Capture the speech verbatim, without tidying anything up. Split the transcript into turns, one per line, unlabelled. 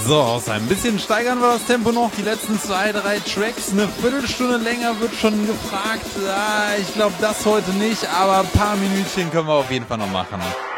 So, außer ein bisschen steigern wir das Tempo noch. Die letzten zwei, drei Tracks. Eine Viertelstunde länger wird schon gefragt. Ah, ich glaube das heute nicht, aber ein paar Minütchen können wir auf jeden Fall noch machen.